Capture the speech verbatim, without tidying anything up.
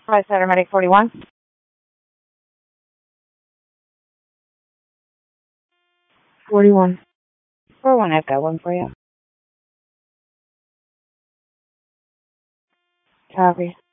Five Center Medic forty-one. Forty-one. Four one. I've got one for you. Copy.